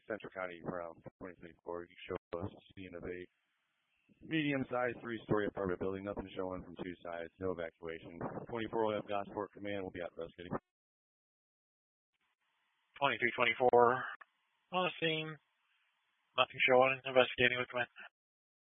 Central County around 2024. You show us a scene of a medium-sized 3-story apartment building. Nothing showing from 2 sides. No evacuation. 24 will have Gosport Command. We'll be out investigating. 2324 on the scene. Nothing showing. Investigating with command.